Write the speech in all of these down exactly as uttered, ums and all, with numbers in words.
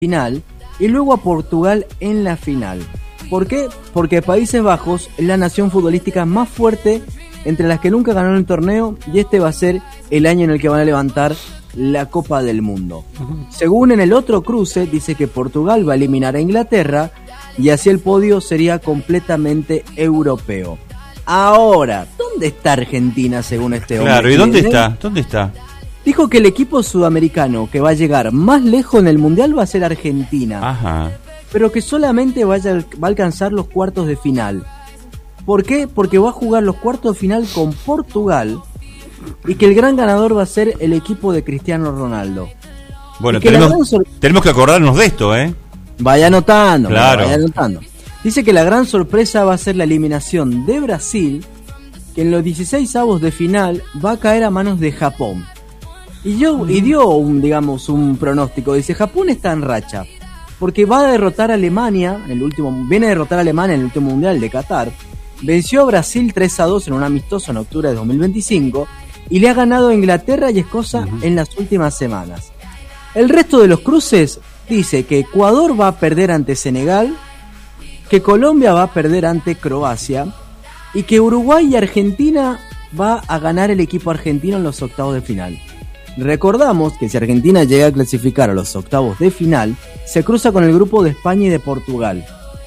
final y luego a Portugal en la final. ¿Por qué? Porque Países Bajos es la nación futbolística más fuerte entre las que nunca ganaron el torneo y este va a ser el año en el que van a levantar la Copa del Mundo. Uh-huh. Según en el otro cruce, dice que Portugal va a eliminar a Inglaterra y así el podio sería completamente europeo. Ahora, ¿dónde está Argentina según este hombre? Claro, ¿y dónde está? ¿Dónde está? Dijo que el equipo sudamericano que va a llegar más lejos en el Mundial va a ser Argentina. Ajá. Pero que solamente vaya, va a alcanzar los cuartos de final. ¿Por qué? Porque va a jugar los cuartos de final con Portugal y que el gran ganador va a ser el equipo de Cristiano Ronaldo. Bueno, tenemos, sor- tenemos que acordarnos de esto, ¿eh? Vaya anotando, claro. vaya anotando. Dice que la gran sorpresa va a ser la eliminación de Brasil, que en los dieciseisavos de final va a caer a manos de Japón. Y yo y dio un, digamos, un pronóstico. Dice, Japón está en racha, porque va a derrotar a Alemania, en el último, viene a derrotar a Alemania en el último mundial de Qatar. Venció a Brasil tres a dos en un amistoso en octubre de dos mil veinticinco y le ha ganado a Inglaterra y Escocia uh-huh. en las últimas semanas. El resto de los cruces dice que Ecuador va a perder ante Senegal, que Colombia va a perder ante Croacia y que Uruguay y Argentina va a ganar el equipo argentino en los octavos de final. Recordamos que si Argentina llega a clasificar a los octavos de final, se cruza con el grupo de España y de Portugal.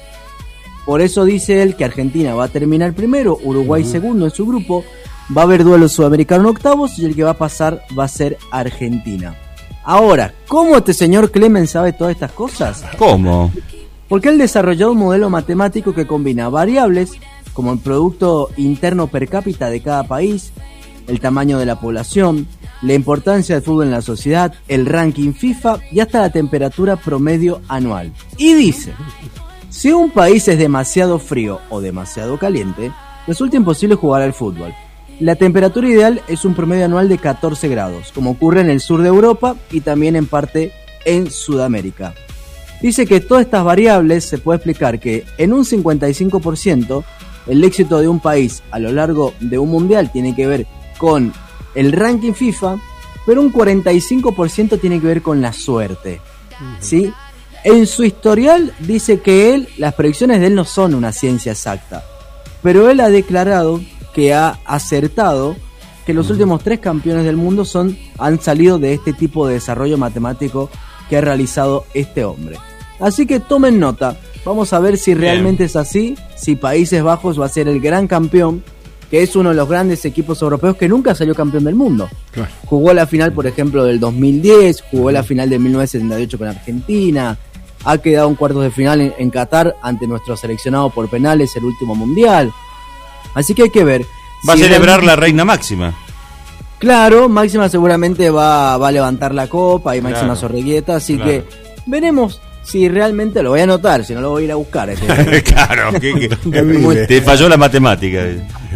Por eso dice él que Argentina va a terminar primero, Uruguay uh-huh. segundo en su grupo, va a haber duelo sudamericano en octavos y el que va a pasar va a ser Argentina. Ahora, ¿cómo este señor Clemen sabe todas estas cosas? ¿Cómo? Porque él desarrolló un modelo matemático que combina variables como el Producto Interno Per Cápita de cada país, el tamaño de la población, la importancia del fútbol en la sociedad, el ranking FIFA y hasta la temperatura promedio anual. Y dice, si un país es demasiado frío o demasiado caliente, resulta imposible jugar al fútbol. La temperatura ideal es un promedio anual de catorce grados, como ocurre en el sur de Europa y también en parte en Sudamérica. Dice que todas estas variables se puede explicar que en un cincuenta y cinco por ciento el éxito de un país a lo largo de un mundial tiene que ver con el ranking FIFA, pero un cuarenta y cinco por ciento tiene que ver con la suerte, ¿sí? En su historial dice que él, las predicciones de él no son una ciencia exacta, pero él ha declarado que ha acertado que los últimos tres campeones del mundo son han salido de este tipo de desarrollo matemático que ha realizado este hombre. Así que tomen nota, vamos a ver si realmente Bien. es así, si Países Bajos va a ser el gran campeón, que es uno de los grandes equipos europeos que nunca salió campeón del mundo. Claro. Jugó la final, por ejemplo, del dos mil diez, jugó la final de mil novecientos setenta y ocho con Argentina, ha quedado en cuartos de final en, en Qatar ante nuestro seleccionado por penales el último mundial. Así que hay que ver. Va si a celebrar realmente... la reina máxima. Claro, Máxima seguramente va, va a levantar la copa y Máxima claro. Sorreguieta, así claro. que veremos si realmente lo voy a anotar, si no lo voy a ir a buscar. Este. Claro, que, que, muy... te falló la matemática.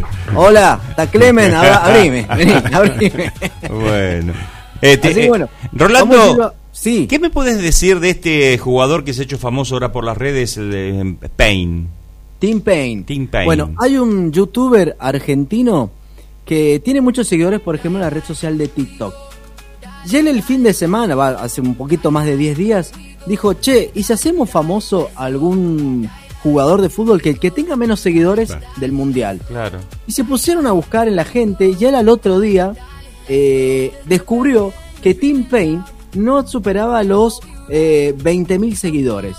Hola, está Clemen, abrime, vení, abrime. Bueno. Este, así, bueno eh, Rolando, a... sí. ¿qué me puedes decir de este jugador que se ha hecho famoso ahora por las redes, el de Payne? Tim Payne. Tim Payne. Bueno, hay un youtuber argentino que tiene muchos seguidores, por ejemplo, en la red social de TikTok. Y él el fin de semana, va, hace un poquito más de diez días, dijo, che, ¿y si hacemos famoso algún jugador de fútbol que, que tenga menos seguidores claro. del mundial? Claro. Y se pusieron a buscar en la gente y él al otro día eh, descubrió que Tim Payne no superaba los eh, veinte mil seguidores.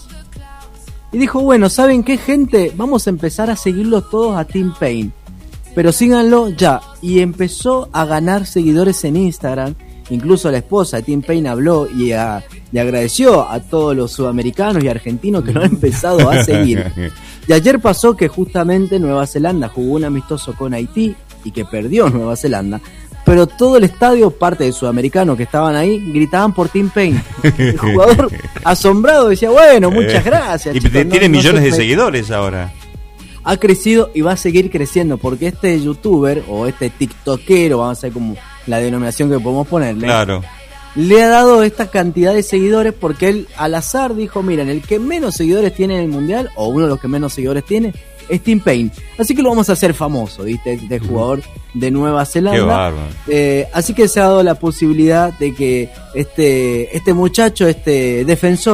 Y dijo, bueno, ¿saben qué, gente? Vamos a empezar a seguirlos todos a Tim Payne, pero síganlo ya. Y empezó a ganar seguidores en Instagram. Incluso la esposa de Tim Payne habló y, a, y agradeció a todos los sudamericanos y argentinos que lo han empezado a seguir. Y ayer pasó que justamente Nueva Zelanda jugó un amistoso con Haití y que perdió Nueva Zelanda, pero todo el estadio, parte de sudamericanos que estaban ahí, gritaban por Tim Payne. El jugador asombrado decía, bueno, muchas gracias. Y chicos, tiene no, millones no de seguidores ahora. Ha crecido y va a seguir creciendo porque este youtuber o este tiktokero, vamos a ver como la denominación que podemos ponerle, claro. le ha dado esta cantidad de seguidores porque él al azar dijo, miren, el que menos seguidores tiene en el mundial, o uno de los que menos seguidores tiene, es Tim Payne. Así que lo vamos a hacer famoso, ¿viste? Este jugador de Nueva Zelanda. Qué bárbaro. Eh, así que se ha dado la posibilidad de que este, este muchacho, este defensor,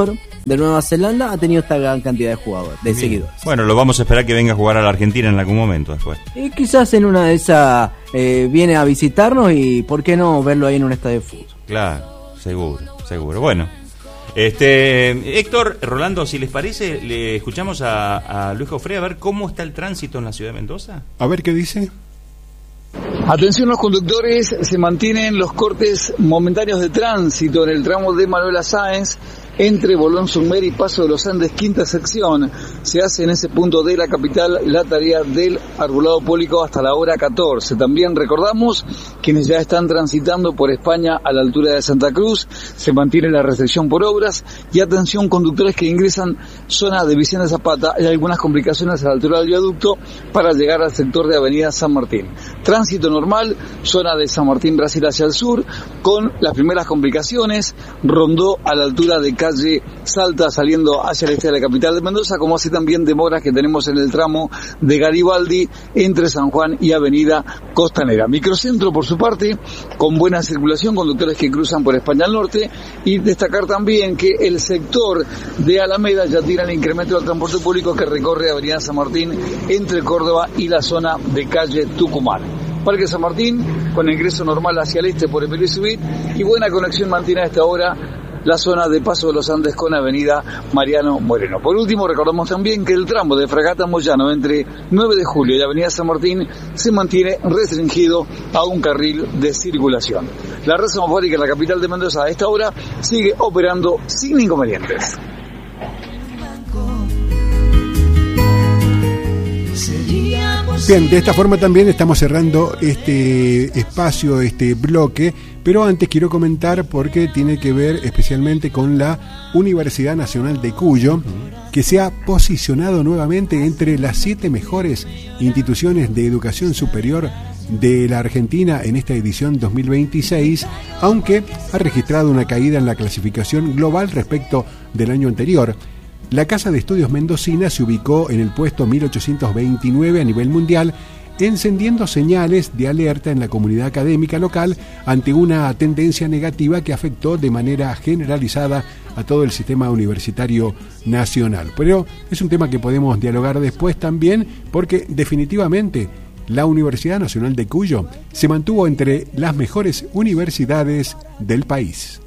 de Nueva Zelanda ha tenido esta gran cantidad de jugadores, de Bien. seguidores. Bueno, lo vamos a esperar que venga a jugar a la Argentina en algún momento después. Y quizás en una de esas eh, viene a visitarnos y por qué no verlo ahí en un estadio de fútbol. Claro, seguro, seguro. Bueno, este Héctor, Rolando, si les parece, le escuchamos a, a Luis Jofré a ver cómo está el tránsito en la ciudad de Mendoza. A ver qué dice. Atención los conductores, se mantienen los cortes momentáneos de tránsito en el tramo de Manuela Sáenz entre Bolón Sumer y Paso de los Andes, quinta sección. Se hace en ese punto de la capital la tarea del arbolado público hasta la hora catorce. También recordamos quienes ya están transitando por España a la altura de Santa Cruz, se mantiene la restricción por obras. Y atención conductores que ingresan zona de Vicente Zapata, hay algunas complicaciones a la altura del viaducto para llegar al sector de Avenida San Martín. Tránsito normal, zona de San Martín Brasil hacia el sur, con las primeras complicaciones, Rondó a la altura de calle Salta saliendo hacia el este de la capital de Mendoza, como así también demoras que tenemos en el tramo de Garibaldi entre San Juan y Avenida Costanera. Microcentro por su parte con buena circulación, conductores que cruzan por España al norte, y destacar también que el sector de Alameda ya tiene el incremento del transporte público que recorre Avenida San Martín entre Córdoba y la zona de calle Tucumán. Parque San Martín con ingreso normal hacia el este por el Perisubit y buena conexión mantiene a esta hora la zona de Paso de los Andes con Avenida Mariano Moreno. Por último, recordamos también que el tramo de Fragata Moyano entre nueve de julio y Avenida San Martín se mantiene restringido a un carril de circulación. La red semafórica en la capital de Mendoza a esta hora sigue operando sin inconvenientes. Bien, de esta forma también estamos cerrando este espacio, este bloque, pero antes quiero comentar porque tiene que ver especialmente con la Universidad Nacional de Cuyo, que se ha posicionado nuevamente entre las siete mejores instituciones de educación superior de la Argentina en esta edición dos mil veintiséis, aunque ha registrado una caída en la clasificación global respecto del año anterior. La Casa de Estudios Mendocina se ubicó en el puesto mil ochocientos veintinueve a nivel mundial, encendiendo señales de alerta en la comunidad académica local ante una tendencia negativa que afectó de manera generalizada a todo el sistema universitario nacional. Pero es un tema que podemos dialogar después también, porque definitivamente la Universidad Nacional de Cuyo se mantuvo entre las mejores universidades del país.